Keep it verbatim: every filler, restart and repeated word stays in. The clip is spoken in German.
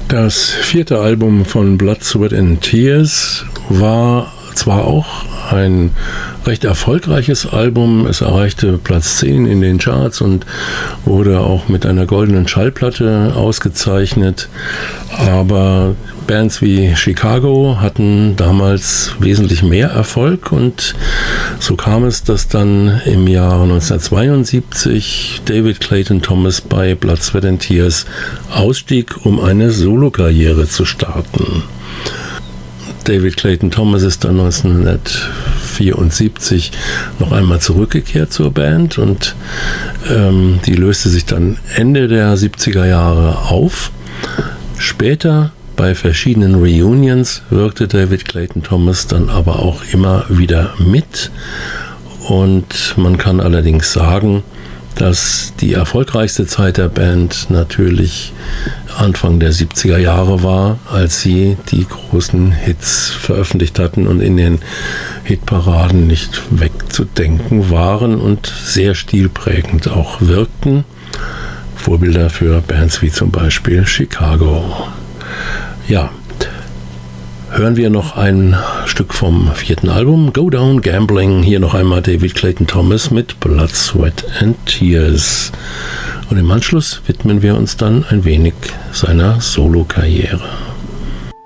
Das vierte Album von Blood, Sweat and Tears war zwar auch ein recht erfolgreiches Album, es erreichte Platz zehn in den Charts und wurde auch mit einer goldenen Schallplatte ausgezeichnet, aber Bands wie Chicago hatten damals wesentlich mehr Erfolg und so kam es, dass dann im Jahr neunzehnhundertzweiundsiebzig David Clayton Thomas bei Blood, Sweat and Tears ausstieg, um eine Solokarriere zu starten. David Clayton Thomas ist dann neunzehnhundertvierundsiebzig noch einmal zurückgekehrt zur Band und ähm, die löste sich dann Ende der siebziger Jahre auf. Später bei verschiedenen Reunions wirkte David Clayton Thomas dann aber auch immer wieder mit und man kann allerdings sagen, dass die erfolgreichste Zeit der Band natürlich Anfang der siebziger Jahre war, als sie die großen Hits veröffentlicht hatten und in den Hitparaden nicht wegzudenken waren und sehr stilprägend auch wirkten. Vorbilder für Bands wie zum Beispiel Chicago. Ja, hören wir noch ein Stück vom vierten Album, Go Down Gambling. Hier noch einmal David Clayton Thomas mit Blood, Sweat and Tears. Und im Anschluss widmen wir uns dann ein wenig seiner Solokarriere.